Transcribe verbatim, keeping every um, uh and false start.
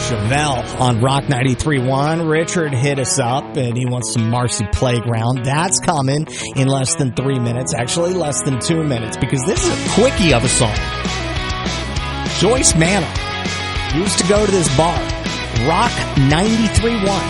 Chevelle on Rock ninety-three point one. Richard hit us up, and he wants some Marcy Playground. That's coming in less than three minutes. Actually, less than two minutes, because this is a quickie of a song. Joyce Manor used to go to this bar, Rock ninety-three point one.